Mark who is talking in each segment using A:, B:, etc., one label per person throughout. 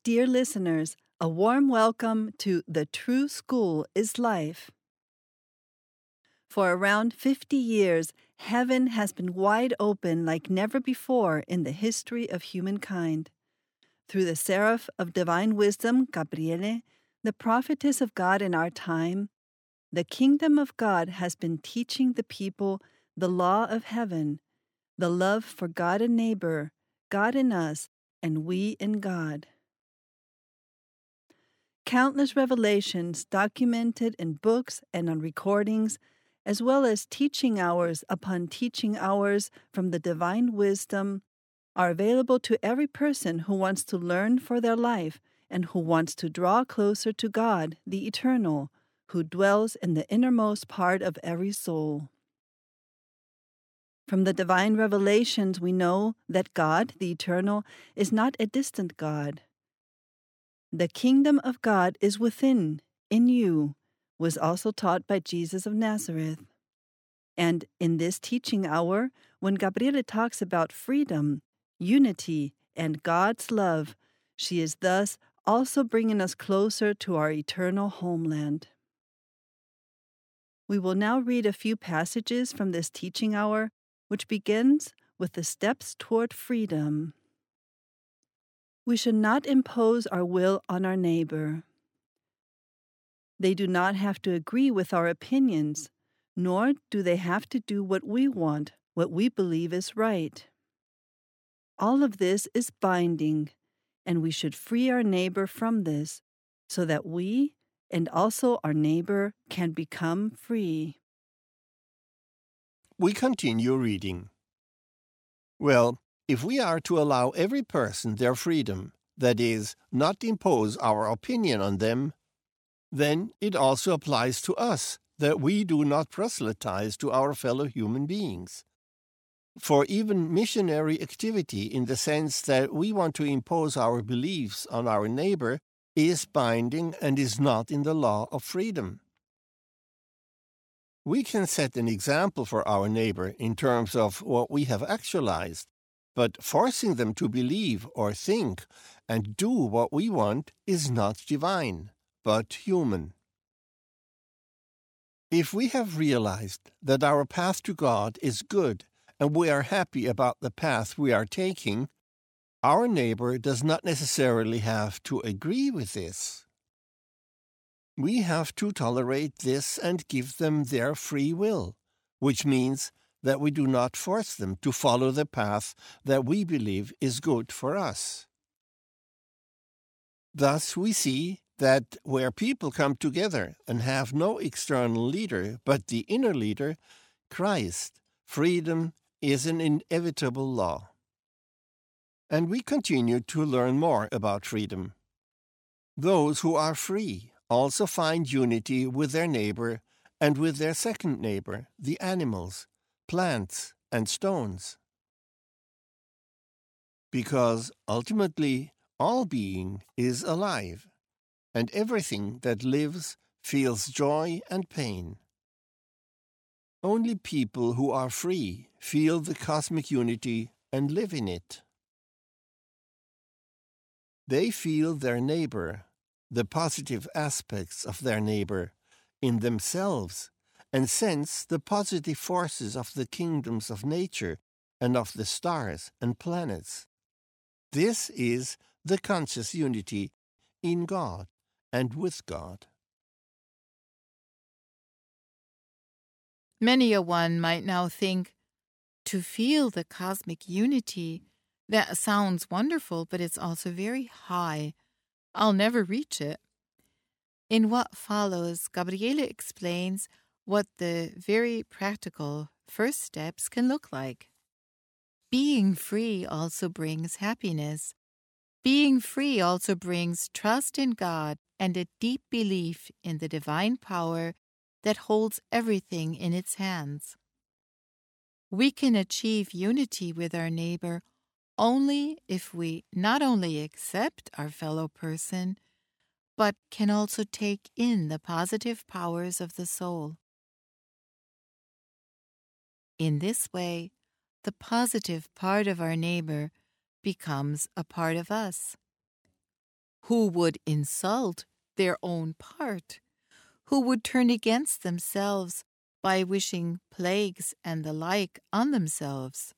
A: dear listeners, a warm welcome to The True School is Life. For around 50 years, heaven has been wide open like never before in the history of humankind. Through the seraph of divine wisdom, Gabriele, the prophetess of God in our time, the kingdom of God has been teaching the people the law of heaven, the love for God and neighbor, God in us, and we in God. Countless revelations documented in books and on recordings, as well as teaching hours upon teaching hours from the divine wisdom, are available to every person who wants to learn for their life and who wants to draw closer to God, the Eternal, who dwells in the innermost part of every soul. From the divine revelations, we know that God, the Eternal, is not a distant God. The kingdom of God is within, in you, was also taught by Jesus of Nazareth. And in this teaching hour, when Gabriele talks about freedom, unity, and God's love, she is thus also bringing us closer to our eternal homeland. We will now read a few passages from this teaching hour, which begins with the steps toward freedom. We should not impose our will on our neighbor. They do not have to agree with our opinions, nor do they have to do what we want, what we believe is right. All of this is binding, and we should free our neighbor from this, so that we and also our neighbor can become free.
B: We continue reading. Well, if we are to allow every person their freedom, that is, not impose our opinion on them, then it also applies to us that we do not proselytize to our fellow human beings. For even missionary activity, in the sense that we want to impose our beliefs on our neighbor, is binding and is not in the law of freedom. We can set an example for our neighbor in terms of what we have actualized, but forcing them to believe or think and do what we want is not divine, but human. If we have realized that our path to God is good and we are happy about the path we are taking, our neighbor does not necessarily have to agree with this. We have to tolerate this and give them their free will, which means that we do not force them to follow the path that we believe is good for us. Thus we see that where people come together and have no external leader but the inner leader, Christ, freedom is an inevitable law. And we continue to learn more about freedom. Those who are free also find unity with their neighbor and with their second neighbor, the animals, plants, and stones. Because ultimately, all being is alive, and everything that lives feels joy and pain. Only people who are free feel the cosmic unity and live in it. They feel their neighbor, the positive aspects of their neighbor, in themselves, and sense the positive forces of the kingdoms of nature and of the stars and planets. This is the conscious unity in God and with God.
C: Many a one might now think, to feel the cosmic unity, that sounds wonderful, but it's also very high. I'll never reach it. In what follows, Gabriele explains what the very practical first steps can look like. Being free also brings happiness. Being free also brings trust in God and a deep belief in the divine power that holds everything in its hands. We can achieve unity with our neighbor only if we not only accept our fellow person, but can also take in the positive powers of the soul. In this way, the positive part of our neighbor becomes a part of us. who would insult their own part, who would turn against themselves by wishing plagues and the like on themselves.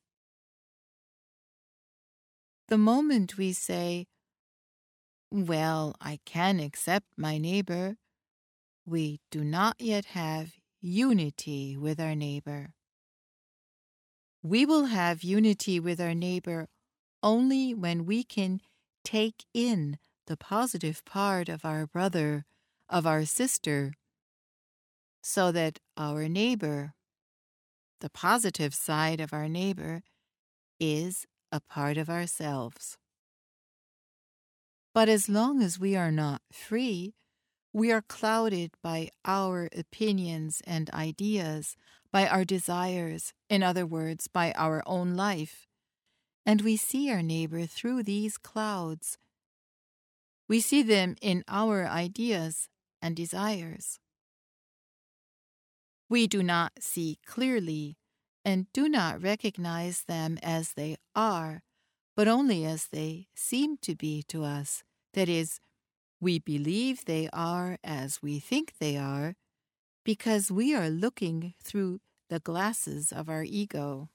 C: The moment we say, "Well, I can accept my neighbor," we do not yet have unity with our neighbor. We will have unity with our neighbor only when we can take in the positive part of our brother, of our sister, so that our neighbor, the positive side of our neighbor, is a part of ourselves. But as long as we are not free, we are clouded by our opinions and ideas, by our desires, in other words, by our own life, and we see our neighbor through these clouds. We see them in our ideas and desires. We do not see clearly and do not recognize them as they are, but only as they seem to be to us. That is, we believe they are as we think they are, because we are looking through the glasses of our ego.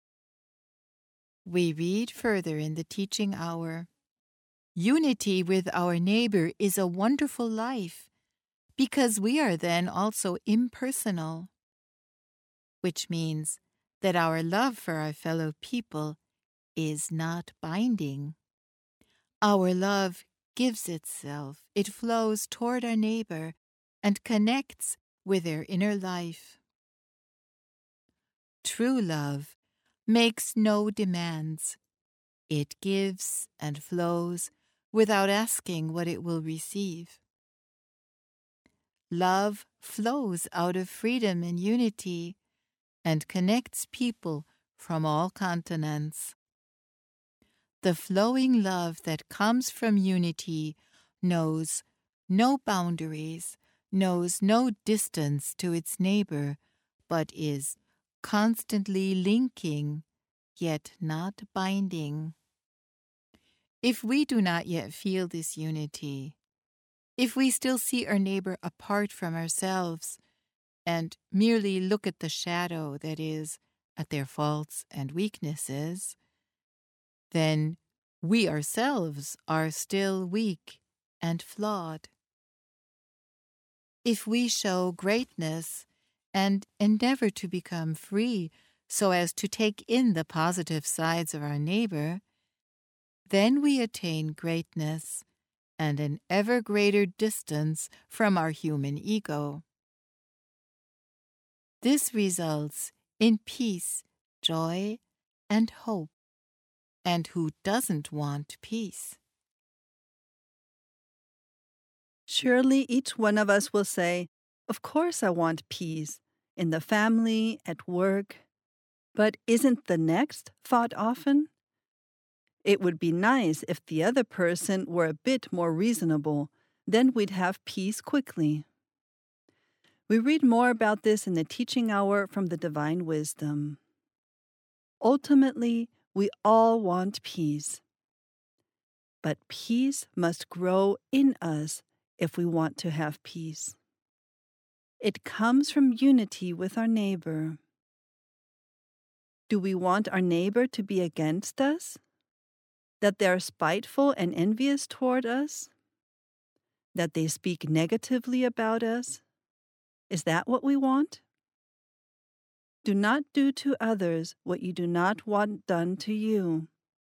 C: We read further in the teaching hour, "Unity with our neighbor is a wonderful life, because we are then also impersonal," which means that our love for our fellow people is not binding. Our love gives itself, it flows toward our neighbor and connects with their inner life. True love makes no demands. It gives and flows without asking what it will receive. Love flows out of freedom and unity and connects people from all continents. The flowing love that comes from unity knows no boundaries, knows no distance to its neighbor, but is constantly linking, yet not binding. If we do not yet feel this unity, if we still see our neighbor apart from ourselves and merely look at the shadow, that is, at their faults and weaknesses, then we ourselves are still weak and flawed. If we show greatness and endeavor to become free so as to take in the positive sides of our neighbor, then we attain greatness and an ever greater distance from our human ego. This results in peace, joy, and hope. And who doesn't want peace?
A: Surely each one of us will say, "Of course I want peace, in the family, at work." But isn't the next thought often? It would be nice if the other person were a bit more reasonable, then we'd have peace quickly. We read more about this in the teaching hour from the Divine Wisdom. Ultimately, we all want peace. But peace must grow in us if we want to have peace. It comes from unity with our neighbor. Do we want our neighbor to be against us? That they are spiteful and envious toward us? That they speak negatively about us? Is that what we want? Do not do to others what you do not want done to you.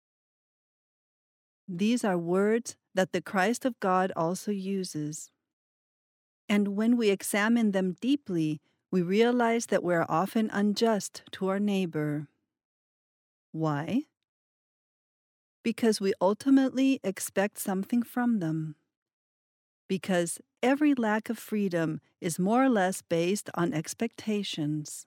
A: These are words that the Christ of God also uses. And when we examine them deeply, we realize that we are often unjust to our neighbor. Why? Because we ultimately expect something from them. Because every lack of freedom is more or less based on expectations.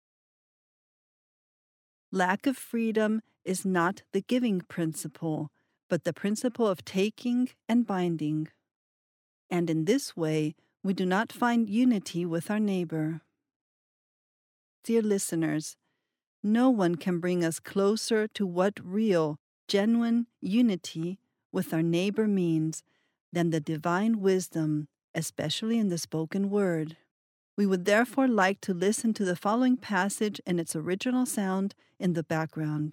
A: Lack of freedom is not the giving principle, but the principle of taking and binding. And in this way, we do not find unity with our neighbor. Dear listeners, no one can bring us closer to what real, genuine unity with our neighbor means than the divine wisdom, especially in the spoken word. We would therefore like to listen to the following passage in its original sound in the background.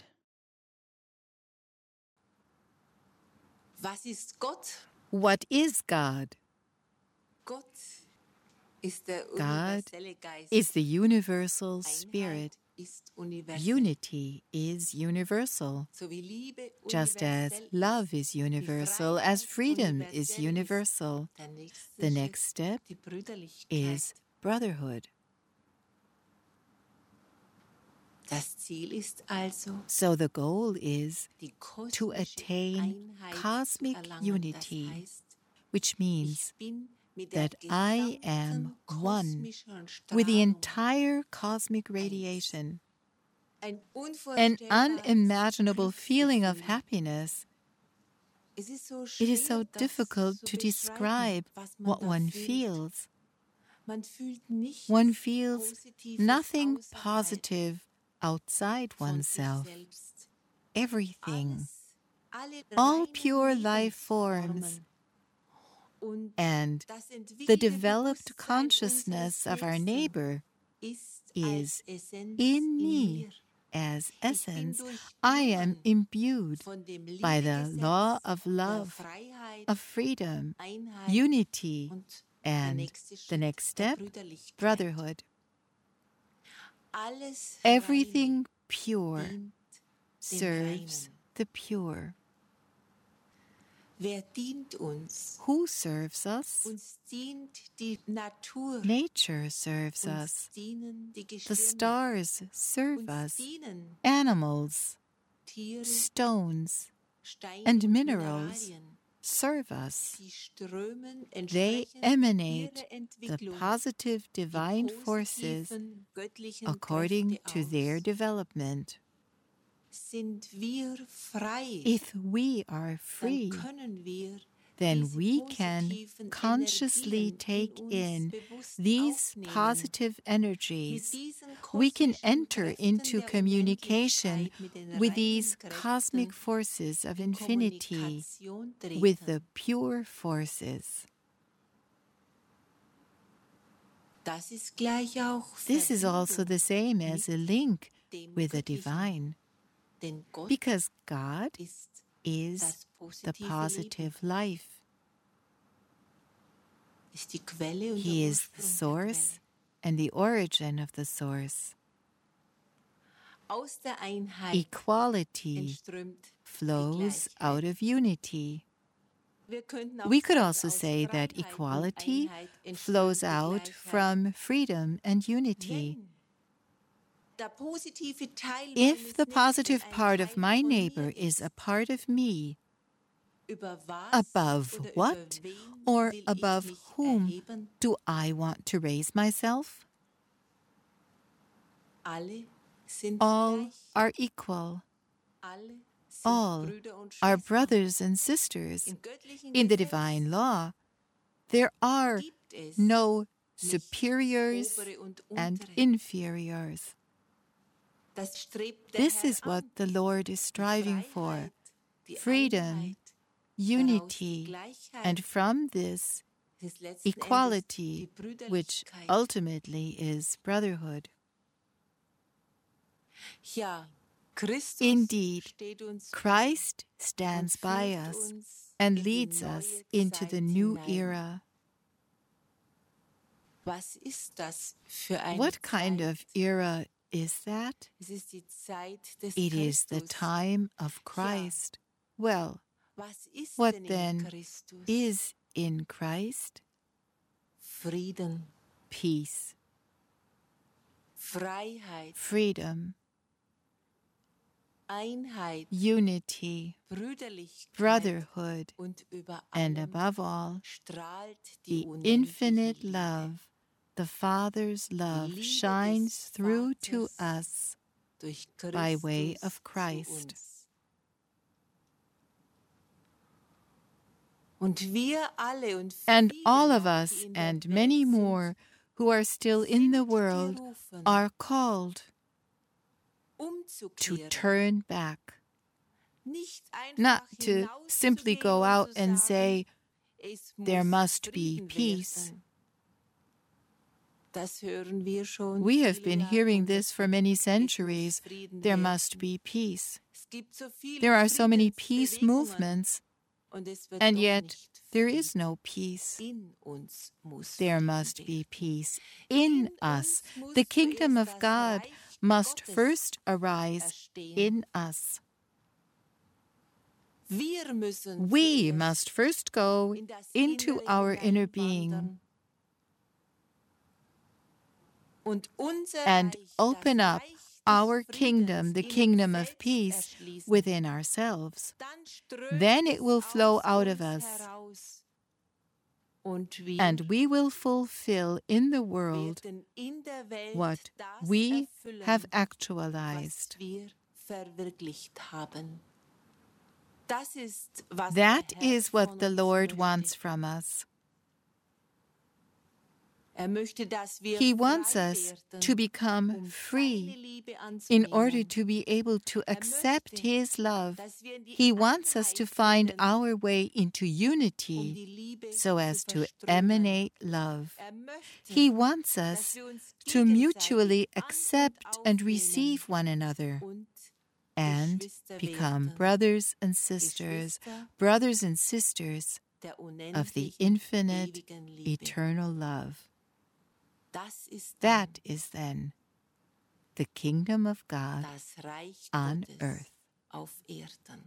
D: Was ist Gott?
C: What is God?
D: Gott ist der
C: God
D: universelle Geist.
C: is the universal spirit.
D: Einheit ist universell.
C: Unity is universal,
D: So wie Liebe
C: just as
D: universell
C: love is universal, as freedom is universal.
D: Der nächste
C: The
D: Schritt,
C: next step
D: die Brüderlichkeit.
C: is brotherhood.
D: Das Ziel ist also,
C: So the goal is
D: die
C: to
D: kosmische
C: attain
D: Einheit
C: cosmic
D: zu erlangen.
C: unity,
D: Das heißt,
C: which means
D: ich bin mit der
C: that I am
D: gesamten
C: one
D: kosmischen
C: with the
D: Strahlung
C: entire cosmic radiation.
D: ein
C: An
D: unvorstellbares
C: unimaginable feeling of
D: Glücksgefühl.
C: happiness.
D: Es ist so
C: It is so
D: schwer, das
C: difficult
D: zu
C: to
D: beschreiben,
C: describe
D: was man
C: what
D: da
C: one
D: fühlt.
C: feels.
D: Man fühlt nichts
C: One feels
D: Positives
C: nothing
D: außerhalb
C: positive outside
D: von sich
C: oneself.
D: selbst.
C: Everything,
D: Alle
C: all
D: reinen
C: pure life forms,
D: Lebensformen und
C: and
D: das
C: the
D: entwickelte
C: developed
D: Bewusstsein
C: consciousness
D: unseres
C: of our
D: Nächsten
C: neighbor
D: ist
C: is
D: als Essenz
C: in
D: in
C: me.
D: mir.
C: As
D: Ich bin
C: essence,
D: durchglungen
C: I am imbued
D: von dem
C: by the
D: Liebegesetz
C: law of
D: der
C: love,
D: Freiheit,
C: of freedom,
D: Einheit
C: unity,
D: und der
C: and
D: nächste
C: the
D: Schritt
C: next
D: der
C: step,
D: Brüderlichkeit.
C: brotherhood.
D: Alles
C: Everything
D: Reine
C: pure
D: dient dem
C: serves
D: Reinen.
C: the pure.
D: Wer dient uns?
C: Who serves us?
D: Uns dient die Natur.
C: Nature serves
D: Uns
C: us.
D: dienen die
C: The
D: Gestirne.
C: stars serve
D: Uns
C: us.
D: dienen
C: Animals,
D: Tiere,
C: stones
D: Steine
C: and
D: und
C: minerals
D: Mineralien.
C: serve us.
D: Sie strömen
C: They
D: entsprechend
C: emanate
D: ihrer
C: the
D: Entwicklung
C: positive
D: die
C: divine forces
D: positiven göttlichen
C: according
D: Kräfte
C: to their
D: aus.
C: development.
D: Sind wir frei,
C: If we are
D: dann
C: free,
D: können wir
C: then
D: diese
C: we can
D: positiven
C: consciously
D: Energien
C: take
D: uns
C: in
D: bewusst
C: these
D: aufnehmen.
C: positive
D: Mit
C: energies.
D: diesen
C: We can
D: kosmischen
C: enter
D: Kräften
C: into
D: der
C: communication
D: Unendlichkeit, mit den
C: with
D: reinen
C: these
D: Kräften
C: cosmic forces of
D: in
C: infinity,
D: Kommunikation
C: with the
D: treten.
C: pure forces.
D: Das ist gleich auch
C: This is also the same as a link
D: dem
C: with the
D: Göttlichen.
C: divine,
D: Denn Gott
C: because God
D: ist
C: is
D: das
C: the
D: positive
C: positive
D: Leben,
C: life.
D: ist die Quelle und
C: He
D: der
C: is the
D: Ursprung der
C: source
D: Quelle.
C: and the origin of the source.
D: Aus der Einheit
C: Equality
D: entströmt die
C: flows
D: Gleichheit.
C: out of unity.
D: Wir könnten auch
C: We could
D: sagen,
C: also
D: aus
C: say that
D: Freiheit und
C: equality
D: Einheit entströmt
C: flows
D: die
C: out
D: Gleichheit.
C: from freedom and unity.
D: Wenn der positive Teil
C: If
D: meines
C: the
D: Nächsten
C: positive
D: ein
C: part
D: Teil
C: of my
D: von mir
C: neighbor is a
D: ist,
C: part of me,
D: über was
C: above
D: oder
C: what
D: über wen
C: or
D: will ich
C: above
D: mich
C: whom
D: erheben?
C: do I want to raise myself?
D: Alle sind
C: All
D: gleich.
C: are equal.
D: Alle sind
C: All
D: Brüder und
C: are
D: Schwestern.
C: brothers and sisters.
D: Im göttlichen
C: In the
D: Gesetz
C: divine law, there are
D: gibt es
C: no
D: nicht
C: superiors
D: obere und
C: and
D: untere.
C: inferiors.
D: Das strebt der
C: This
D: Herr
C: is what
D: an.
C: the Lord is
D: Die
C: striving for,
D: Freiheit, die
C: freedom,
D: Einheit, daraus die
C: unity,
D: Gleichheit,
C: and from this,
D: das ist letzten Endes
C: equality,
D: die
C: which
D: Brüderlichkeit.
C: ultimately is brotherhood.
D: Ja, Christus
C: Indeed,
D: steht uns bei
C: Christ
D: und
C: stands by
D: führt
C: us
D: uns
C: and
D: in die
C: leads
D: neue
C: us into
D: Zeit
C: the new
D: hinein.
C: era.
D: Was ist das für eine
C: What kind
D: Zeit?
C: of era is that?
D: Es ist die Zeit des
C: It is the
D: Christus.
C: time of Christ. Well,
D: Was ist
C: what
D: denn in
C: then
D: Christus?
C: is in Christ?
D: Frieden,
C: Peace,
D: Freiheit,
C: freedom,
D: Einheit,
C: unity,
D: Brüderlichkeit
C: brotherhood,
D: und über
C: and
D: allem
C: above all,
D: strahlt die
C: the
D: unendliche
C: infinite
D: Liebe.
C: love. The Father's love
D: Liebe
C: shines
D: des
C: through to
D: Vaters
C: us
D: durch
C: by way
D: Christus
C: of
D: zu
C: Christ.
D: uns. Und wir alle und
C: And
D: viele
C: all of
D: noch,
C: us
D: die in der
C: and
D: Welt
C: many
D: sind,
C: more who are still in the
D: sind
C: world
D: gerufen,
C: are called to
D: umzukehren.
C: turn back,
D: Nicht einfach
C: not to simply
D: hinauszugehen
C: go
D: und
C: out
D: zu
C: and
D: sagen,
C: say,
D: Es
C: there
D: muss
C: must be
D: Frieden
C: peace.
D: werden. Das hören wir schon
C: We have
D: viele
C: been hearing
D: Jahrhunderte.
C: this for many
D: Es muss
C: centuries.
D: Frieden
C: There
D: werden.
C: must be peace.
D: Es gibt so viele
C: There are so many peace
D: Friedensbewegungen,
C: movements,
D: und es wird
C: and
D: doch
C: yet
D: nicht
C: there
D: Frieden.
C: is no peace.
D: In uns muss
C: There
D: Frieden
C: must
D: werden.
C: be peace in us.
D: uns muss
C: The kingdom
D: zuerst
C: of
D: das
C: God
D: Reich
C: must
D: Gottes
C: first arise
D: erstehen.
C: in us.
D: Wir müssen
C: We
D: zuerst
C: must first go
D: in das
C: into
D: Innere
C: our inner being
D: hineinwandern und unser
C: and
D: Reich,
C: open
D: das
C: up
D: Reich des
C: our
D: Friedens
C: kingdom, the
D: in uns
C: kingdom of
D: selbst
C: peace,
D: erschließen.
C: within ourselves.
D: Dann strömt
C: Then it
D: es
C: will flow
D: aus
C: out of
D: uns
C: us,
D: heraus. Und wir
C: and we will fulfill in the world
D: werden in der Welt
C: what
D: das
C: we
D: erfüllen,
C: have
D: was
C: actualized.
D: wir verwirklicht haben. Das ist, was
C: That
D: der Herr
C: is what
D: von
C: the
D: uns
C: Lord
D: möchte.
C: wants from us.
D: Möchte, dass wir
C: He wants
D: frei
C: us
D: werden,
C: to become
D: seine
C: free
D: Liebe
C: in order
D: anzunehmen,
C: to be able to accept
D: möchte,
C: His love.
D: dass wir in die
C: He wants us to
D: Einheit
C: find
D: finden,
C: our way into unity
D: die Liebe
C: so as
D: zu
C: to
D: verströmen.
C: emanate love.
D: Möchte,
C: He wants
D: dass
C: us
D: wir uns
C: to
D: gegenseitig
C: mutually
D: an- und
C: accept and
D: aufnehmen
C: receive one another
D: und
C: and
D: Geschwister
C: become
D: werden,
C: brothers and sisters,
D: Geschwister
C: brothers and sisters
D: der
C: of the
D: unendlichen,
C: infinite,
D: ewigen Liebe.
C: eternal love.
D: Das ist
C: That is then the kingdom of God
D: das Reich
C: on
D: Gottes
C: earth.
D: auf Erden.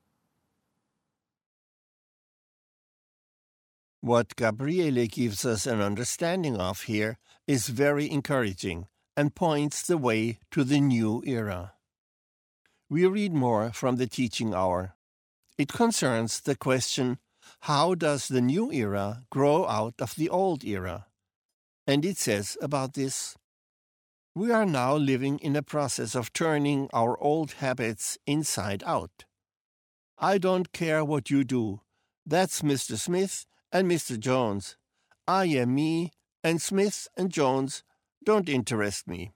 B: What Gabriele gives us an understanding of here is very encouraging and points the way to the new era. We read more from the teaching hour. It concerns the question, how does the new era grow out of the old era? And it says about this, we are now living in a process of turning our old habits inside out. I don't care what you do. That's Mr. Smith and Mr. Jones. I am me, and Smith and Jones don't interest me.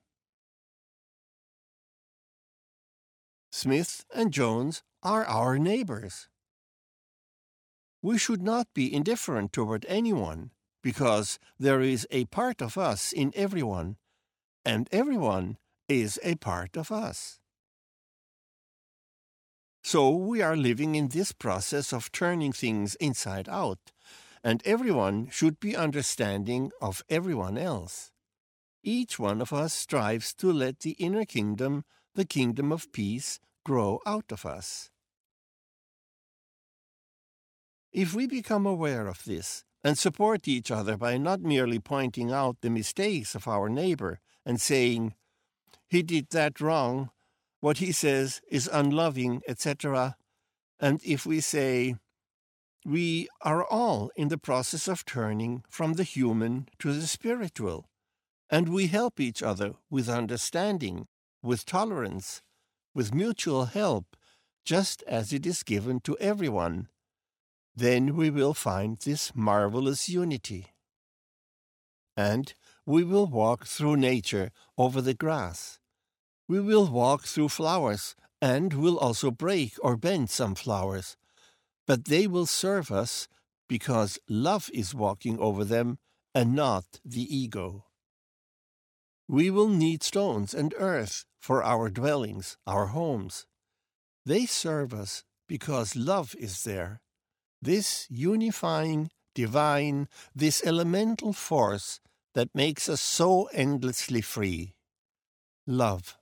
B: Smith and Jones are our neighbors. We should not be indifferent toward anyone, because there is a part of us in everyone, and everyone is a part of us. So we are living in this process of turning things inside out, and everyone should be understanding of everyone else. Each one of us strives to let the inner kingdom, the kingdom of peace, grow out of us. If we become aware of this and support each other by not merely pointing out the mistakes of our neighbor and saying, he did that wrong, what he says is unloving, etc., and if we say, we are all in the process of turning from the human to the spiritual, and we help each other with understanding, with tolerance, with mutual help, just as it is given to everyone, then we will find this marvelous unity. And we will walk through nature over the grass. We will walk through flowers, and will also break or bend some flowers, but they will serve us because love is walking over them and not the ego. We will need stones and earth for our dwellings, our homes. They serve us because love is there. This unifying, divine, this elemental force that makes us so endlessly free. Love.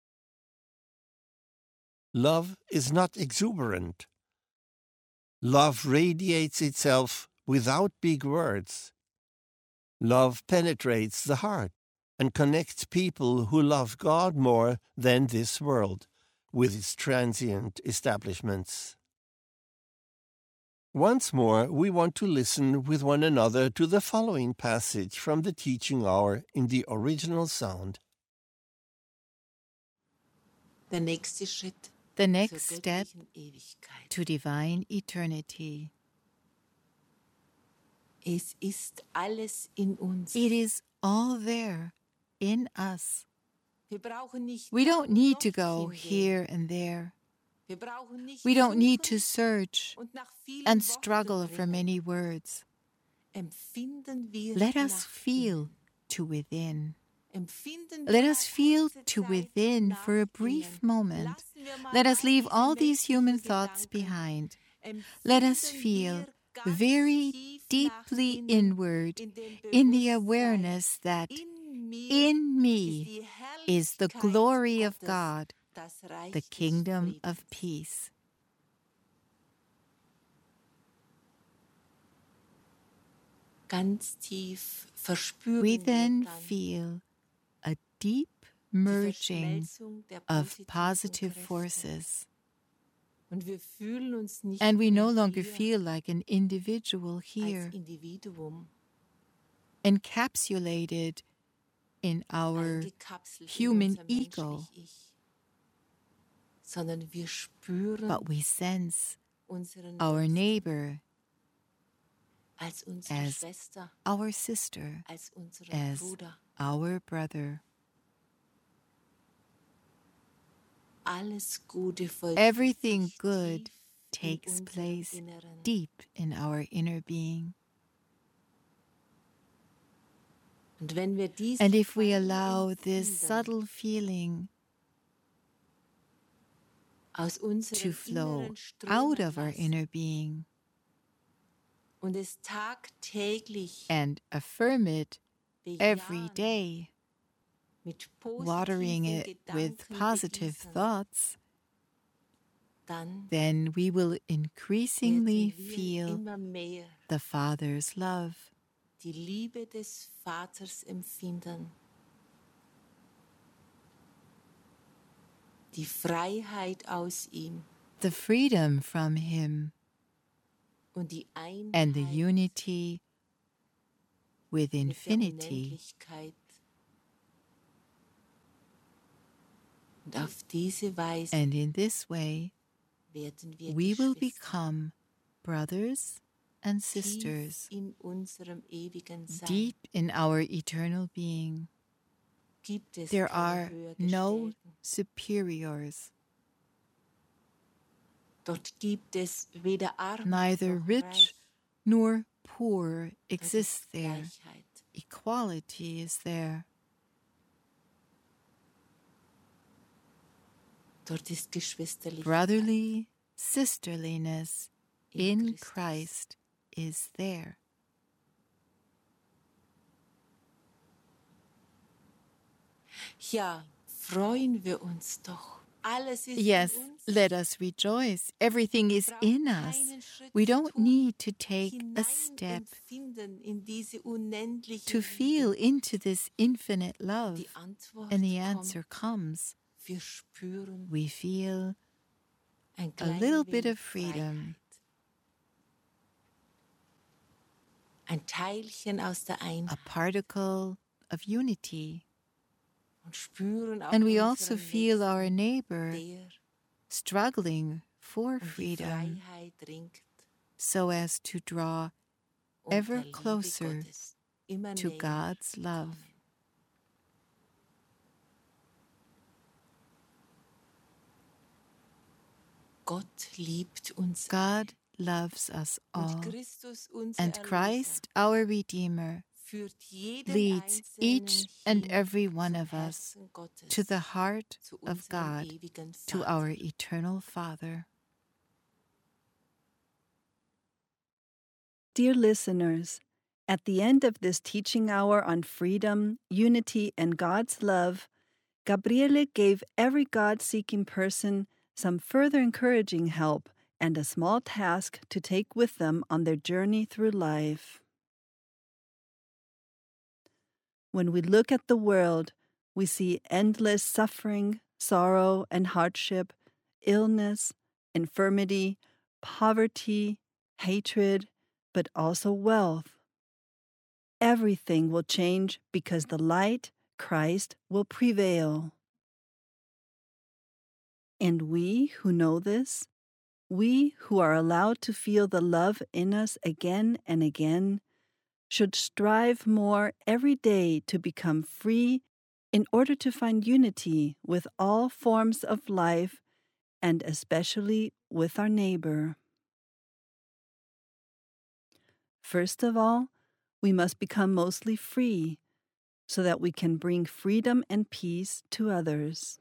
B: Love is not exuberant. Love radiates itself without big words. Love penetrates the heart and connects people who love God more than this world, with its transient establishments. Once more, we want to listen with one another to the following passage from the teaching hour in the original sound.
D: Der nächste Schritt
C: The
D: zur
C: next step
D: göttlichen Ewigkeit.
C: to divine eternity.
D: Es ist alles in uns.
C: It is all there in us.
D: Wir brauchen nicht
C: We don't need to
D: noch
C: go
D: hingehen.
C: here and there. We don't need to search and struggle for many words. Let us feel to within. Let us feel to within for a brief moment. Let us leave all these human thoughts behind. Let us feel very deeply inward in the awareness that in me is the glory of God, the kingdom of peace. We then feel a deep merging of positive forces. And we no longer feel like an individual here, encapsulated in our human ego. But we sense our neighbor as our sister, as our brother. Everything good takes place deep in our inner being. And if we allow this subtle feeling to flow out of our inner being and affirm it every day, watering it with positive thoughts, then we will increasingly feel the Father's love.
D: Die Liebe des Vaters empfinden. Die Freiheit aus ihm.
C: The freedom from him.
D: Und die Einheit
C: and the unity with infinity.
D: Und auf diese Weise
C: and in this way,
D: werden wir
C: we will
D: Geschwister
C: become brothers and sisters
D: tief in unserem ewigen Sein.
C: deep in our eternal being.
D: Gibt es
C: There
D: keine
C: are no
D: Höhergestellten.
C: superiors,
D: Dort gibt es weder Arm
C: neither
D: noch
C: rich
D: Reich.
C: nor poor
D: Dort
C: exists
D: ist
C: there.
D: Gleichheit.
C: Equality is there.
D: Dort ist Geschwisterlichkeit.
C: Brotherly sisterliness
D: In
C: in
D: Christus.
C: Christ is there.
D: Ja, freuen wir uns doch. Alles ist
C: Yes,
D: in uns.
C: let us rejoice. Everything is in us. We don't need to take a step
D: in diese unendliche
C: to feel into this infinite love.
D: Die Antwort
C: And the
D: kommt.
C: answer comes.
D: Wir spüren
C: We feel
D: ein
C: a
D: klein
C: little bit
D: wenig
C: of freedom,
D: Freiheit. Ein Teilchen aus der
C: a
D: Einheit.
C: particle of unity.
D: Und spüren auch
C: And we also
D: unseren
C: feel our
D: Nächsten,
C: neighbor
D: der
C: struggling for
D: um die
C: freedom
D: Freiheit ringt,
C: so as to draw
D: um
C: ever
D: der Liebe
C: closer
D: Gottes immer
C: to
D: näher
C: God's
D: zu
C: love.
D: kommen. Gott liebt uns
C: God loves us
D: alle.
C: all,
D: Und Christus, unser
C: and
D: Erlöser,
C: Christ, our Redeemer,
D: führt jeden
C: leads each
D: Einzelnen
C: and
D: hin
C: every one
D: zum
C: of us
D: Herzen Gottes,
C: to the heart
D: zu
C: of
D: unserem
C: God,
D: ewigen
C: to
D: Vater.
C: our eternal Father.
A: Dear listeners, at the end of this teaching hour on freedom, unity, and God's love, Gabriele gave every God-seeking person some further encouraging help and a small task to take with them on their journey through life. When we look at the world, we see endless suffering, sorrow, and hardship, illness, infirmity, poverty, hatred, but also wealth. Everything will change because the light, Christ, will prevail. And we who know this, we who are allowed to feel the love in us again and again, should strive more every day to become free in order to find unity with all forms of life and especially with our neighbor. First of all, we must become mostly free so that we can bring freedom and peace to others.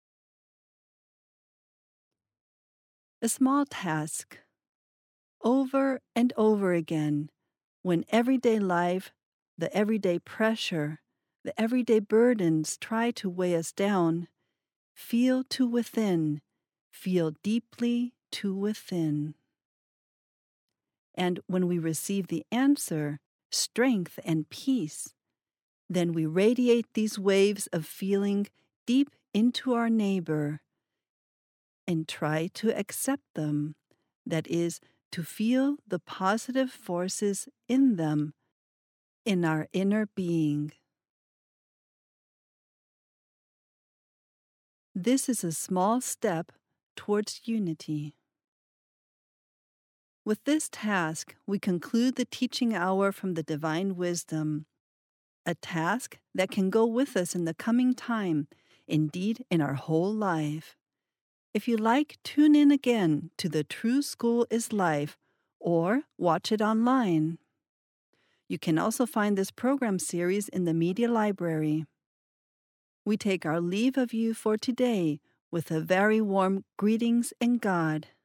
A: A small task. Over and over again, when everyday life, the everyday pressure, the everyday burdens try to weigh us down, feel to within, feel deeply to within. And when we receive the answer, strength and peace, then we radiate these waves of feeling deep into our neighbor and try to accept them. That is, to feel the positive forces in them, in our inner being. This is a small step towards unity. With this task, we conclude the teaching hour from the Divine Wisdom, a task that can go with us in the coming time, indeed in our whole life. If you like, tune in again to The True School is Life or watch it online. You can also find this program series in the Media Library. We take our leave of you for today with a very warm greetings in God.